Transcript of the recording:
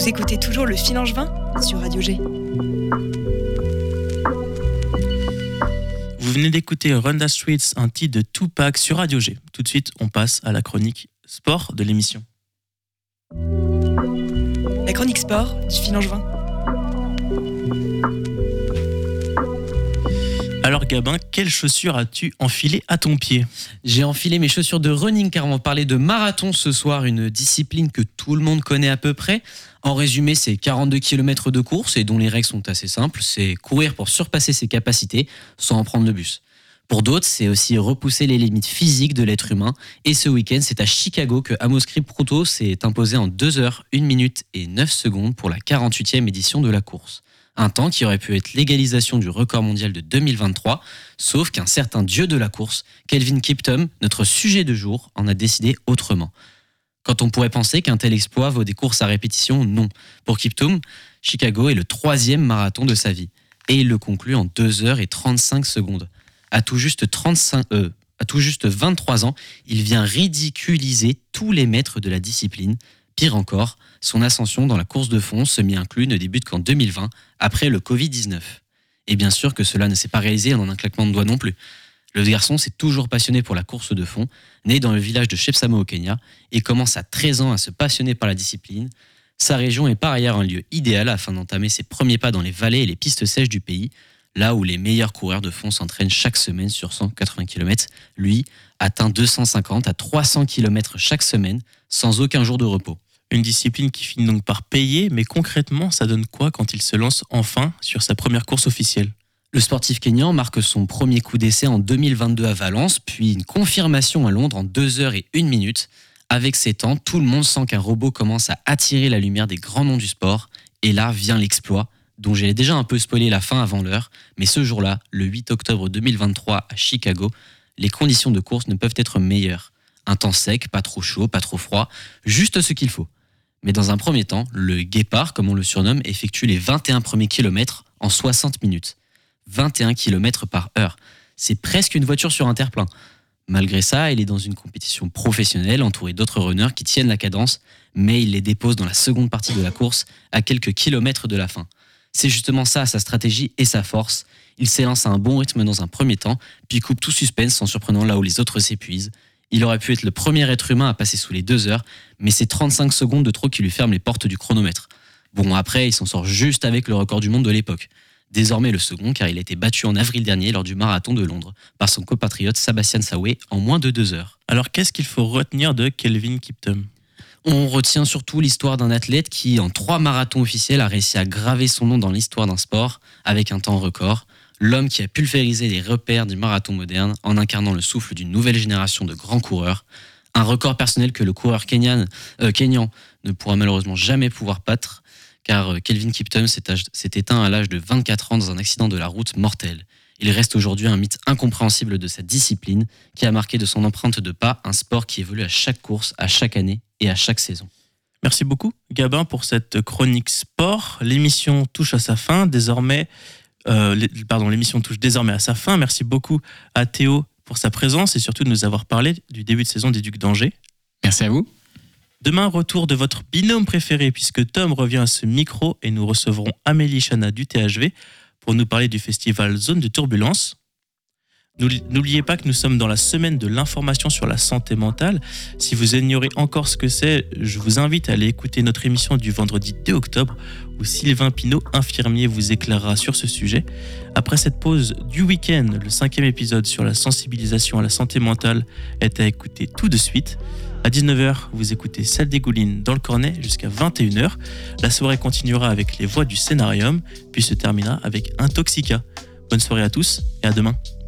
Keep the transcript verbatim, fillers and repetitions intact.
Vous écoutez toujours le Fil Angevin sur Radio G. Vous venez d'écouter Run the Streets, un titre de Tupac sur Radio G. Tout de suite, on passe à la chronique sport de l'émission. La chronique sport du Fil Angevin. Alors Gabin, quelles chaussures as-tu enfilées à ton pied ? J'ai enfilé mes chaussures de running car on va parler de marathon ce soir, une discipline que tout le monde connaît à peu près. En résumé, c'est quarante-deux kilomètres de course et dont les règles sont assez simples. C'est courir pour surpasser ses capacités sans en prendre le bus. Pour d'autres, c'est aussi repousser les limites physiques de l'être humain. Et ce week-end, c'est à Chicago que Amos Kipruto s'est imposé en deux heures, une minute et neuf secondes pour la quarante-huitième édition de la course. Un temps qui aurait pu être l'égalisation du record mondial de deux mille vingt-trois, sauf qu'un certain dieu de la course, Kelvin Kiptum, notre sujet de jour, en a décidé autrement. Quand on pourrait penser qu'un tel exploit vaut des courses à répétition, non. Pour Kiptum, Chicago est le troisième marathon de sa vie. Et il le conclut en deux heures et trente-cinq secondes. À tout juste, trente-cinq, euh, à tout juste vingt-trois ans, il vient ridiculiser tous les maîtres de la discipline. Pire encore, son ascension dans la course de fond, semi-inclus, ne débute qu'en deux mille vingt, après le covid dix-neuf. Et bien sûr que cela ne s'est pas réalisé en un claquement de doigts non plus. Le garçon s'est toujours passionné pour la course de fond, né dans le village de Chepsamo au Kenya, et commence à treize ans à se passionner par la discipline. Sa région est par ailleurs un lieu idéal afin d'entamer ses premiers pas dans les vallées et les pistes sèches du pays, là où les meilleurs coureurs de fond s'entraînent chaque semaine sur cent quatre-vingts kilomètres. Lui atteint deux cent cinquante à trois cents kilomètres chaque semaine, sans aucun jour de repos. Une discipline qui finit donc par payer, mais concrètement, ça donne quoi quand il se lance enfin sur sa première course officielle ? Le sportif kényan marque son premier coup d'essai en deux mille vingt-deux à Valence, puis une confirmation à Londres en deux heures et une minute. Avec ces temps, tout le monde sent qu'un robot commence à attirer la lumière des grands noms du sport. Et là vient l'exploit, dont j'ai déjà un peu spoilé la fin avant l'heure. Mais ce jour-là, le huit octobre deux mille vingt-trois à Chicago, les conditions de course ne peuvent être meilleures. Un temps sec, pas trop chaud, pas trop froid, juste ce qu'il faut. Mais dans un premier temps, le guépard, comme on le surnomme, effectue les vingt et un premiers kilomètres en soixante minutes. vingt et un kilomètres par heure. C'est presque une voiture sur un terre-plein. Malgré ça, il est dans une compétition professionnelle, entouré d'autres runners qui tiennent la cadence, mais il les dépose dans la seconde partie de la course, à quelques kilomètres de la fin. C'est justement ça, sa stratégie et sa force. Il s'élance à un bon rythme dans un premier temps, puis coupe tout suspense en surprenant là où les autres s'épuisent. Il aurait pu être le premier être humain à passer sous les deux heures, mais c'est trente-cinq secondes de trop qui lui ferment les portes du chronomètre. Bon, après, il s'en sort juste avec le record du monde de l'époque. Désormais le second, car il a été battu en avril dernier lors du marathon de Londres par son compatriote Sebastian Sawe en moins de deux heures. Alors, qu'est-ce qu'il faut retenir de Kelvin Kiptum ? On retient surtout l'histoire d'un athlète qui, en trois marathons officiels, a réussi à graver son nom dans l'histoire d'un sport avec un temps record. L'homme qui a pulvérisé les repères du marathon moderne en incarnant le souffle d'une nouvelle génération de grands coureurs. Un record personnel que le coureur kenyan, euh, kényan ne pourra malheureusement jamais pouvoir battre, car Kelvin Kiptum s'est, s'est éteint à l'âge de vingt-quatre ans dans un accident de la route mortel. Il reste aujourd'hui un mythe incompréhensible de sa discipline qui a marqué de son empreinte de pas un sport qui évolue à chaque course, à chaque année et à chaque saison. Merci beaucoup Gabin pour cette chronique sport. L'émission touche à sa fin. Désormais, euh, les, pardon, l'émission touche désormais à sa fin. Merci beaucoup à Théo pour sa présence et surtout de nous avoir parlé du début de saison des Ducs d'Angers. Merci à vous. Demain, retour de votre binôme préféré puisque Tom revient à ce micro et nous recevrons Amélie Chana du T H V pour nous parler du festival Zone de Turbulence. N'oubliez pas que nous sommes dans la semaine de l'information sur la santé mentale. Si vous ignorez encore ce que c'est, je vous invite à aller écouter notre émission du vendredi deux octobre où Sylvain Pinault, infirmier, vous éclairera sur ce sujet. Après cette pause du week-end, le cinquième épisode sur la sensibilisation à la santé mentale est à écouter tout de suite. À dix-neuf heures, vous écoutez Celle des Goulines dans le Cornet jusqu'à vingt et une heures. La soirée continuera avec les voix du Scénarium, puis se terminera avec Intoxica. Bonne soirée à tous et à demain.